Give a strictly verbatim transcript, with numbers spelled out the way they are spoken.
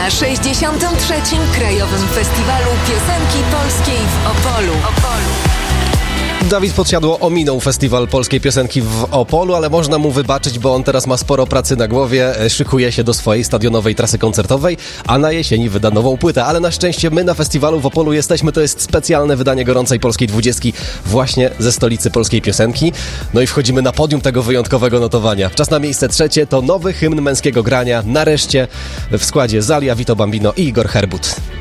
Na sześćdziesiątym trzecim Krajowym Festiwalu Piosenki Polskiej w Opolu. Opolu. Dawid Podsiadło ominął Festiwal Polskiej Piosenki w Opolu, ale można mu wybaczyć, bo on teraz ma sporo pracy na głowie, szykuje się do swojej stadionowej trasy koncertowej, a na jesieni wyda nową płytę. Ale na szczęście my na festiwalu w Opolu jesteśmy, to jest specjalne wydanie gorącej polskiej dwudziestki właśnie ze stolicy polskiej piosenki. No i wchodzimy na podium tego wyjątkowego notowania. Czas na miejsce trzecie to nowy hymn męskiego grania, nareszcie w składzie Zalia, Vito Bambino i Igor Herbut.